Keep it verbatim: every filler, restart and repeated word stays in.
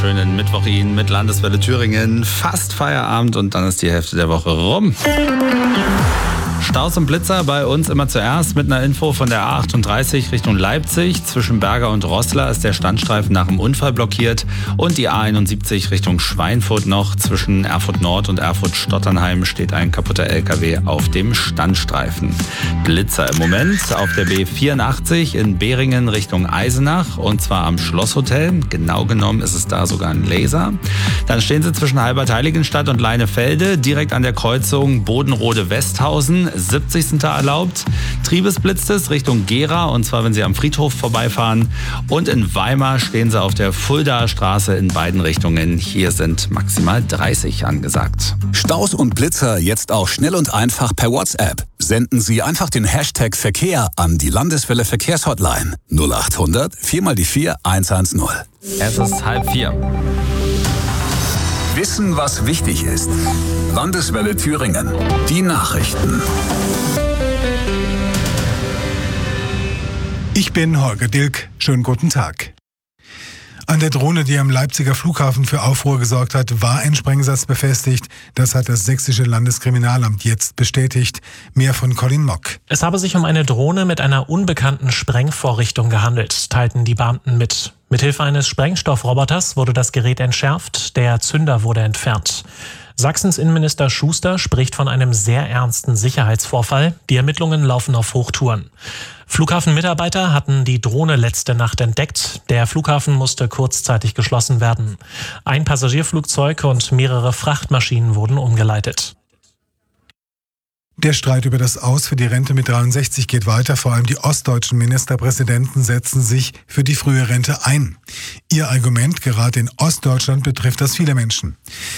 wunderschönen Mittwoch Ihnen mit Landeswelle Thüringen. Fast Feierabend und dann ist die Hälfte der Woche rum. Staus und Blitzer bei uns immer zuerst mit einer Info von der A achtunddreißig Richtung Leipzig. Zwischen Berger und Roßla ist der Standstreifen nach dem Unfall blockiert. Und die A einundsiebzig Richtung Schweinfurt noch. Zwischen Erfurt Nord und Erfurt-Stotternheim steht ein kaputter L K W auf dem Standstreifen. Blitzer im Moment auf der B vierundachtzig in Beringen Richtung Eisenach. Und zwar am Schlosshotel. Genau genommen ist es da sogar ein Laser. Dann stehen Sie zwischen Halbertheiligenstadt und Leinefelde. Direkt an der Kreuzung Bodenrode-Westhausen. siebzig sind da erlaubt. Triebes blitzt es Richtung Gera, und zwar wenn Sie am Friedhof vorbeifahren. Und in Weimar stehen Sie auf der Fuldaer Straße in beiden Richtungen. Hier sind maximal dreißig angesagt. Staus und Blitzer jetzt auch schnell und einfach per WhatsApp. Senden Sie einfach den Hashtag Verkehr an die Landeswelle Verkehrshotline null achthundert vier mal die vier eins eins null. Es ist halb vier. Wissen, was wichtig ist. Landeswelle Thüringen. Die Nachrichten. Ich bin Holger Dilk. Schönen guten Tag. An der Drohne, die am Leipziger Flughafen für Aufruhr gesorgt hat, war ein Sprengsatz befestigt. Das hat das sächsische Landeskriminalamt jetzt bestätigt. Mehr von Colin Mock. Es habe sich um eine Drohne mit einer unbekannten Sprengvorrichtung gehandelt, teilten die Beamten mit. Mithilfe eines Sprengstoffroboters wurde das Gerät entschärft, der Zünder wurde entfernt. Sachsens Innenminister Schuster spricht von einem sehr ernsten Sicherheitsvorfall. Die Ermittlungen laufen auf Hochtouren. Flughafenmitarbeiter hatten die Drohne letzte Nacht entdeckt. Der Flughafen musste kurzzeitig geschlossen werden. Ein Passagierflugzeug und mehrere Frachtmaschinen wurden umgeleitet. Der Streit über das Aus für die Rente mit dreiundsechzig geht weiter. Vor allem die ostdeutschen Ministerpräsidenten setzen sich für die frühe Rente ein. Ihr Argument, gerade in Ostdeutschland betrifft das viele Menschen.